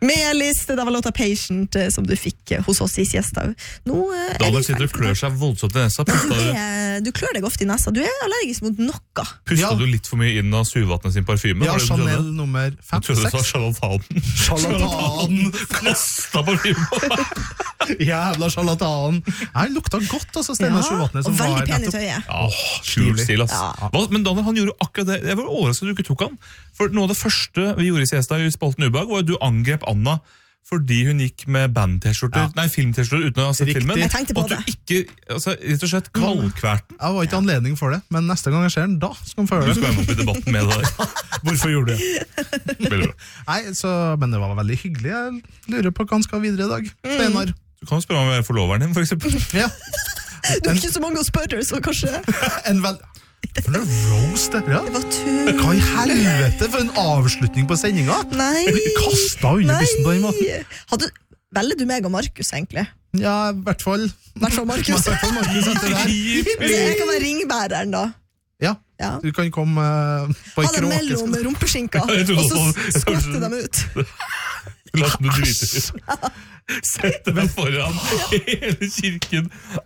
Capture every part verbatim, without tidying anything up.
Melis, det var låta Patient som du fikk hos oss i siesta. Nå er Daniel sitter og klør seg voldsomt i nesa. Pusta du, du klør deg ofte i nesa. Du er allergisk mot noe. pusta Ja. du litt for mye inn av Suvatnet sin parfyme? Ja, Var det det du Chanel trodde? nummer fem, Jeg trodde du sa seks. charlatanen. Charlatan. Kasta parfyme. Jævla charlatan. Jeg lukta godt, altså, Steinar Sjuvatnet. og veldig pen i tøyet. Ja, kul stil, ass. Ja. Hva, men Daniel, han gjorde akkurat det. Jeg var overrasket at du ikke tok han. For noe av det første vi gjorde i siesta i Spalten Ubehag, var at du angrep Anna fordi hun gikk med band-t-skjorter, Ja. nei, film-t-skjorter uten å ha sett Riktig. filmen. Jeg tenkte på og at du det. ikke, altså, rett og slett, kaldkverten. Jeg var ikke anledning for det, men neste gang jeg ser den, da skal han få Du høre skal det. være med opp i debatten med deg. Hvorfor gjorde du det? Veldig bra. Nei, så, men det var veldig hyggelig. Jeg lurer på hva han skal videre i dag. Steinar. Du kan spørre om å være forloveren din, for eksempel. Ja. Du har ikke så mange å spørre, så kanskje En vel... For en roast det. Ja. det var tull. Hva i helvete for en avslutning på sendinga? Nei. Kastet under bussen på den måten. Hadde, velger du meg og Markus, egentlig? Ja, i hvert fall. I hvert fall Markus. I hvert fall Markus etter det her. Så jeg kan være ringbæreren, da. Ja, Ja. du kan komme eh, på Ha ei dem kråke. mellom skal- rumpeskinka, Jeg trodde og så også- jeg trodde- skvatte dem ut. La oss nå drite ut. Sette deg foran hele kirken.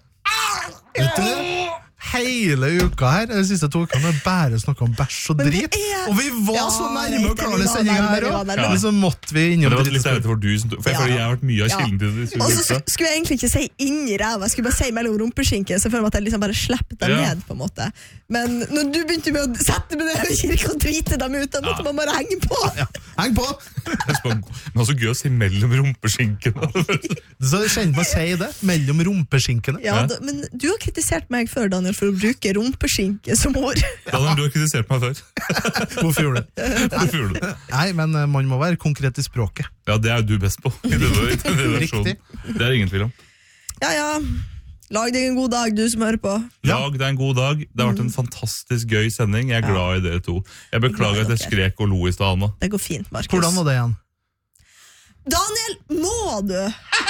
Vet du det? Hele uka her, de siste to ukene, har bare snakket om bæsj og Men det drit. er- Og vi var Ja, så jeg nærme vet å det, klare vi det var sendinga nærme, her vi var også. nærme. Men så måtte vi Men innom det var dritt. litt ærlig for du, som- for jeg Ja. føler jeg har vært mye av Ja. kilden til det. Og så skulle jeg egentlig ikke si inni ræva, jeg skulle bare si mellom rumpeskinken, så føler jeg at jeg liksom bare slipper dem Ja. ned, på en måte. Men når du begynte med å sette meg ned i kirka og drite dem ut, da måtte man bare henge på. Ja. Heng på! Men også gøy å si mellom rumpeskinkene. Så kjente meg å si det. Mellom rumpeskinkene. Ja, Ja. da, men du har kritisert meg før, Daniel, for å bruke rumpeskinke som ord. Daniel, du har kritisert meg før. Hvorfor gjorde du det? Hvorfor gjorde du det? Nei, men eh, man må være konkret i språket. Ja, det er jo du best på. I denne, i denne versjonen. Riktig. Det er ingen tvil om. Ja, ja. Lag deg en god dag, du som hører på. Ja. Lag deg en god dag. Det har vært en fantastisk gøy sending. Jeg er glad i dere to. Jeg beklager at jeg skrek og lo i stad, Anna. Det går fint, Markus. Hvordan var det igjen? Daniel, må du?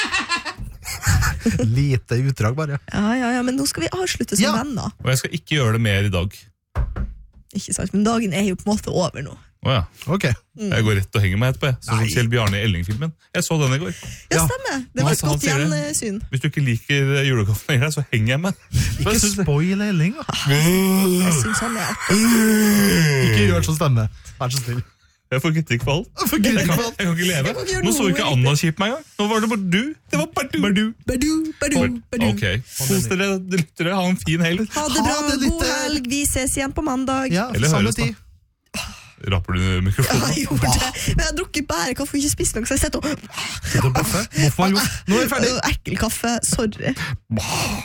Lite utdrag, bare. Ja, ja, ja, men nå skal vi avslutte som Ja. venner. Og jeg skal ikke gjøre det mer i dag. Ikke sant? Men dagen er jo på en måte over nå. Å ja. Ok. Jeg går rett og henger meg etterpå. jeg. Sånn som Nei. Kjell Bjarne i Elling-filmen. Jeg så den i går. Ja, Ja. stemmer. Det var Hva et sa han godt til det? gjensyn. Hvis du ikke liker julekaffen lenger, så henger jeg meg. Ikke Jeg synes det- spoil Elling, da. Jeg synes han er artig. Ikke gjør sånn stemme. Vær så snill. Jeg får kritikk for alt. For Jeg Gud, kan, hva- jeg kan ikke leve. Jeg kan ikke gjøre Nå så noe ikke Anna kjip meg engang. Nå var det bare du. Det var bare du. Badu, badu, badu. Ok, kos dere, lyttere. Ha en fin helg. Ha det bra, Ha det, god lytter. helg. Vi ses igjen på mandag. Ja, Eller samme høres, da. tid. Rapper du Ja, mikrofonen? jeg gjorde det. Men jeg har drukket bære kaffe og ikke spist noe, så jeg sitter og Sitt og baffe. Hvorfor har han gjort? Nå er vi ferdig. Ekkel kaffe. Sorry.